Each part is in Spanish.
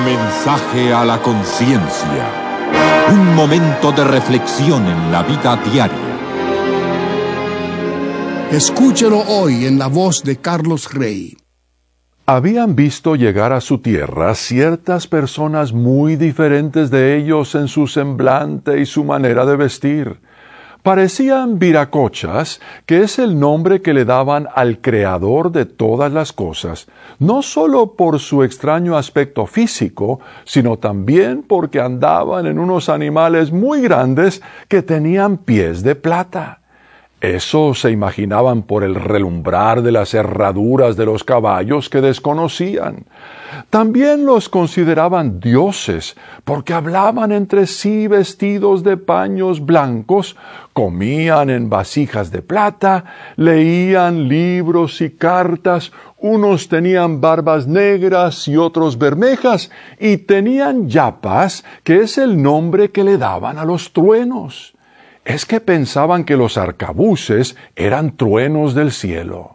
Mensaje a la conciencia. Un momento de reflexión en la vida diaria. Escúchelo hoy en la voz de Carlos Rey. Habían visto llegar a su tierra ciertas personas muy diferentes de ellos en su semblante y su manera de vestir. Parecían viracochas, que es el nombre que le daban al creador de todas las cosas, no sólo por su extraño aspecto físico, sino también porque andaban en unos animales muy grandes que tenían pies de plata. Eso se imaginaban por el relumbrar de las herraduras de los caballos que desconocían. También los consideraban dioses, porque hablaban entre sí vestidos de paños blancos, comían en vasijas de plata, leían libros y cartas, unos tenían barbas negras y otros bermejas, y tenían yapas, que es el nombre que le daban a los truenos. Es que pensaban que los arcabuces eran truenos del cielo.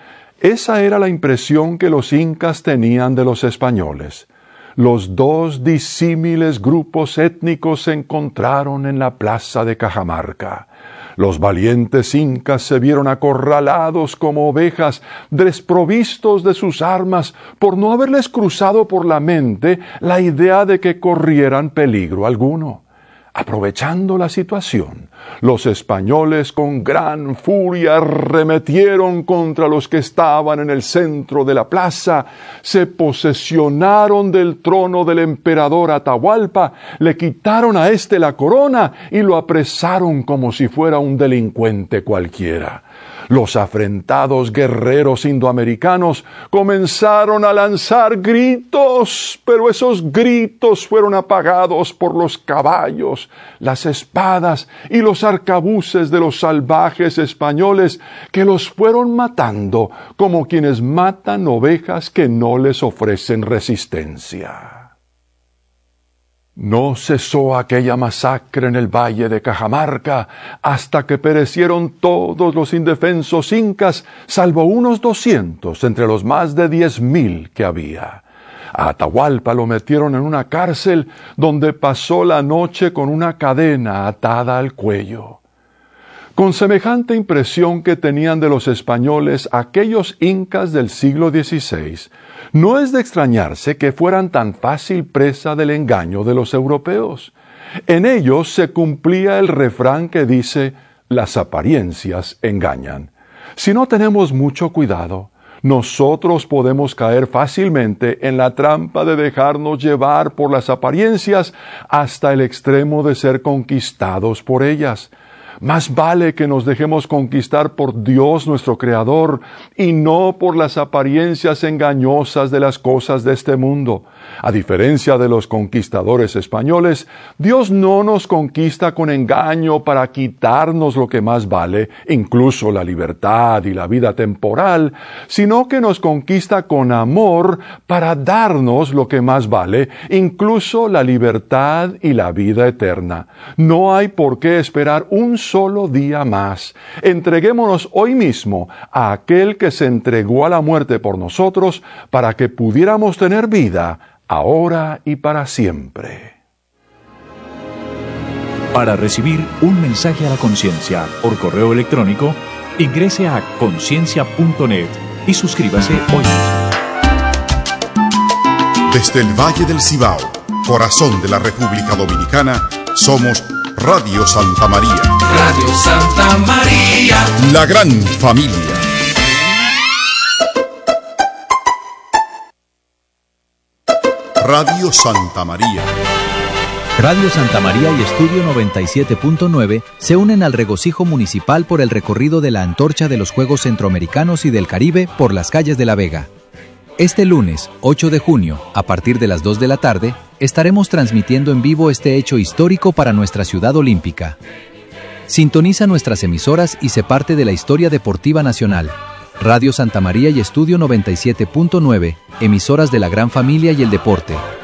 Esa era la impresión que los incas tenían de los españoles. Los dos disímiles grupos étnicos se encontraron en la plaza de Cajamarca. Los valientes incas se vieron acorralados como ovejas, desprovistos de sus armas, por no haberles cruzado por la mente la idea de que corrieran peligro alguno. Aprovechando la situación, los españoles con gran furia arremetieron contra los que estaban en el centro de la plaza, se posesionaron del trono del emperador Atahualpa, le quitaron a éste la corona y lo apresaron como si fuera un delincuente cualquiera. Los afrentados guerreros indoamericanos comenzaron a lanzar gritos, pero esos gritos fueron apagados por los caballos, las espadas y los arcabuces de los salvajes españoles que los fueron matando como quienes matan ovejas que no les ofrecen resistencia. No cesó aquella masacre en el valle de Cajamarca hasta que perecieron todos los indefensos incas, salvo unos 200 entre los más de 10,000 que había. A Atahualpa lo metieron en una cárcel donde pasó la noche con una cadena atada al cuello. Con semejante impresión que tenían de los españoles aquellos incas del siglo XVI, no es de extrañarse que fueran tan fácil presa del engaño de los europeos. En ellos se cumplía el refrán que dice: las apariencias engañan. Si no tenemos mucho cuidado, nosotros podemos caer fácilmente en la trampa de dejarnos llevar por las apariencias hasta el extremo de ser conquistados por ellas. Más vale que nos dejemos conquistar por Dios nuestro Creador y no por las apariencias engañosas de las cosas de este mundo. A diferencia de los conquistadores españoles, Dios no nos conquista con engaño para quitarnos lo que más vale, incluso la libertad y la vida temporal, sino que nos conquista con amor para darnos lo que más vale, incluso la libertad y la vida eterna. No hay por qué esperar un solo día más. Entreguémonos hoy mismo a aquel que se entregó a la muerte por nosotros para que pudiéramos tener vida ahora y para siempre. Para recibir un mensaje a la conciencia por correo electrónico, ingrese a conciencia.net y suscríbase hoy. Desde el Valle del Cibao, corazón de la República Dominicana, somos Radio Santa María. Radio Santa María. La gran familia. Radio Santa María. Radio Santa María y Estudio 97.9 se unen al regocijo municipal por el recorrido de la antorcha de los Juegos Centroamericanos y del Caribe por las calles de La Vega. Este lunes, 8 de junio, a partir de las 2 de la tarde, estaremos transmitiendo en vivo este hecho histórico para nuestra ciudad olímpica. Sintoniza nuestras emisoras y sé parte de la historia deportiva nacional. Radio Santa María y Estudio 97.9, emisoras de la gran familia y el deporte.